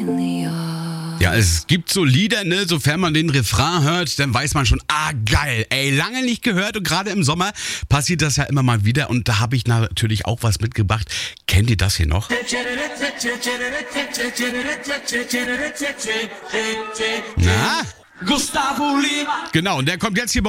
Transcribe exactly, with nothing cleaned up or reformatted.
Ja, es gibt so Lieder, ne, sofern man den Refrain hört, dann weiß man schon, ah geil, ey, lange nicht gehört und gerade im Sommer passiert das ja immer mal wieder und da habe ich natürlich auch was mitgebracht. Kennt ihr das hier noch? Na? Gustavo Lima. Genau, und der kommt jetzt hier bei